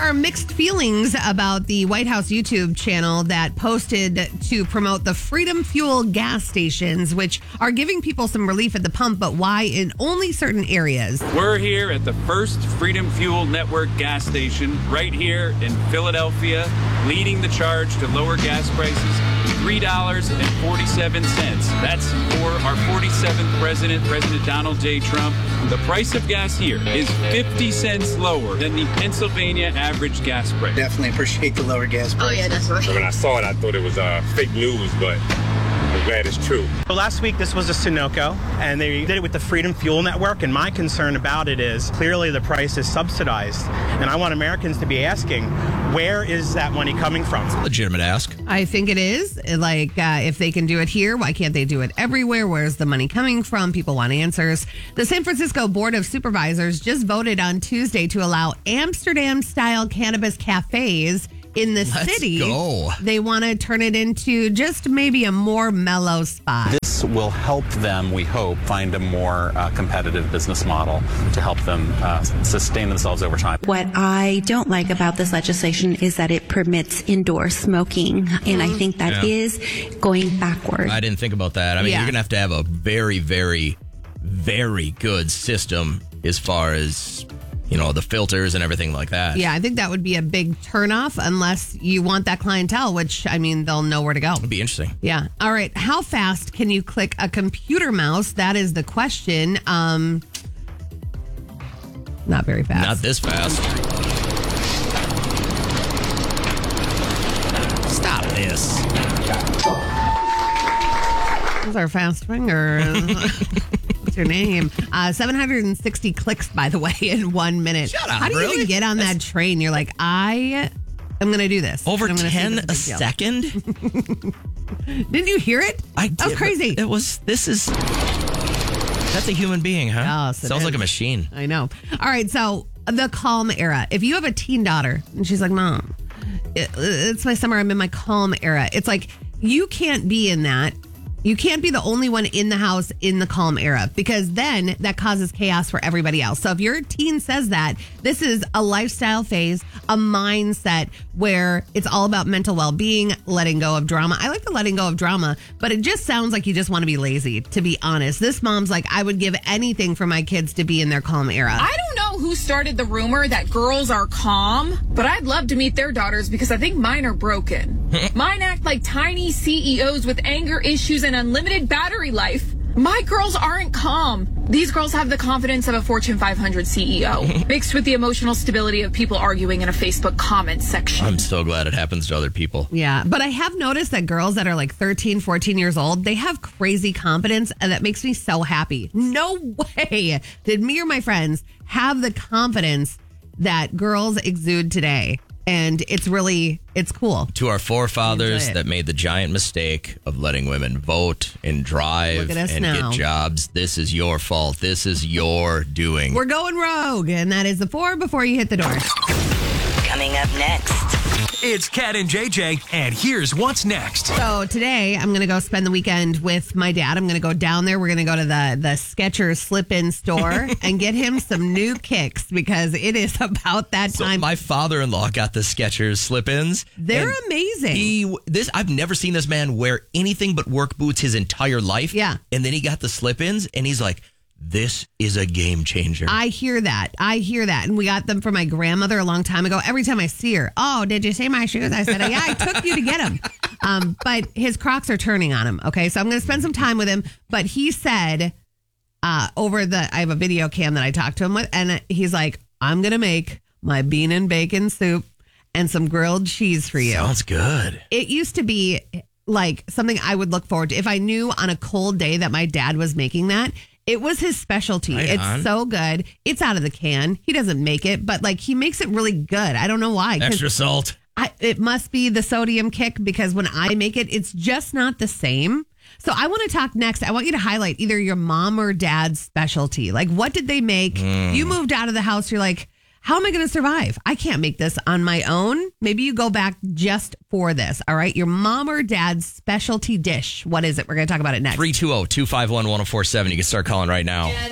are mixed feelings about the White House YouTube channel that posted to promote the Freedom Fuel gas stations, which are giving people some relief at the pump, but why in only certain areas? We're here at the first Freedom Fuel Network gas station right here in Philadelphia, leading the charge to lower gas prices, $3.47. That's for our 47th president, President Donald J. Trump. The price of gas here is 50 cents lower than the Pennsylvania average gas price. Definitely appreciate the lower gas prices. Oh, yeah, definitely. When I saw it, I thought it was fake news, but I'm glad it's true. Well, last week, this was a Sunoco, and they did it with the Freedom Fuel Network, and my concern about it is clearly the price is subsidized, and I want Americans to be asking, where is that money coming from? Legitimate ask. I think it is. Like, if they can do it here, why can't they do it everywhere? Where's the money coming from? People want answers. The San Francisco Board of Supervisors just voted on Tuesday to allow Amsterdam-style cannabis cafes in the city. Go. They want to turn it into just maybe a more mellow spot. This will help them, we hope, find a more competitive business model to help them sustain themselves over time. What I don't like about this legislation is that it permits indoor smoking, and I think that is going backward. I didn't think about that. I mean, Yeah. you're going to have a very, very, very good system as far as, you know, the filters and everything like that. Yeah, I think that would be a big turnoff unless you want that clientele, which, I mean, they'll know where to go. It'd be interesting. Yeah. All right. How fast can you click a computer mouse? That is the question. Not very fast. Not this fast. Stop this. Those are fast fingers. What's your name? 760 clicks, by the way, in 1 minute. Shut up, How do you really? even get on that train? You're like, I am going to do this. Over I'm gonna see 10 if a it's big deal. second? Didn't you hear it? I did. That was crazy. That's a human being, huh? Yes, it Sounds is. like a machine. I know. All right, so the calm era. If you have a teen daughter and she's like, Mom, it's my summer, I'm in my calm era. It's like, you can't be in that. You can't be the only one in the house in the calm era, because then that causes chaos for everybody else. So if your teen says that, this is a lifestyle phase, a mindset where it's all about mental well-being, letting go of drama. I like the letting go of drama, but it just sounds like you just want to be lazy, to be honest. This mom's like, I would give anything for my kids to be in their calm era. I don't know who started the rumor that girls are calm, but I'd love to meet their daughters because I think mine are broken. Mine act like tiny CEOs with anger issues and unlimited battery life. My girls aren't calm. These girls have the confidence of a Fortune 500 CEO, mixed with the emotional stability of people arguing in a Facebook comment section. I'm so glad it happens to other people. Yeah, but I have noticed that girls that are like 13, 14 years old, they have crazy confidence, and that makes me so happy. No way did me or my friends have the confidence that girls exude today. And it's cool. To our forefathers Enjoy it. that made the giant mistake of letting women vote and drive Look at us and now. get jobs, this is your fault. This is your doing. We're going rogue, and that is the 4 before you hit the door. Coming up next. It's Kat and JJ, and here's what's next. So today, I'm going to go spend the weekend with my dad. I'm going to go down there. We're going to go to the Skechers slip-in store and get him some new kicks, because it is about that So time. my father-in-law got the Skechers slip-ins. They're and amazing. I've never seen this man wear anything but work boots his entire life. Yeah. And then he got the slip-ins, and he's like, this is a game changer. I hear that. And we got them for my grandmother a long time ago. Every time I see her, oh, did you see my shoes? I said, yeah, I took you to get them. But his Crocs are turning on him. Okay, so I'm going to spend some time with him. But he said I have a video cam that I talked to him with, and he's like, I'm going to make my bean and bacon soup and some grilled cheese for you. Sounds good. It used to be like something I would look forward to. If I knew on a cold day that my dad was making that, it was his specialty. Right it's on. so good. It's out of the can. He doesn't make it, but like he makes it really good. I don't know why. 'Cause Extra salt. it must be the sodium kick, because when I make it, it's just not the same. So I want to talk next. I want you to highlight either your mom or dad's specialty. Like, what did they make? You moved out of the house. You're like, how am I going to survive? I can't make this on my own. Maybe you go back just for this. All right. Your mom or dad's specialty dish. What is it? We're going to talk about it next. 320-251-1047. You can start calling right now.